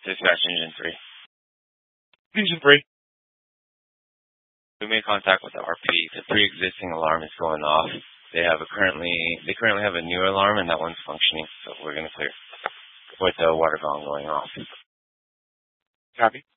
Dispatch Engine 3. Engine 3. We made contact with the RP. The pre-existing alarm is going off. They currently have a new alarm, and that one's functioning, so we're going to clear with the water gong going off. Copy.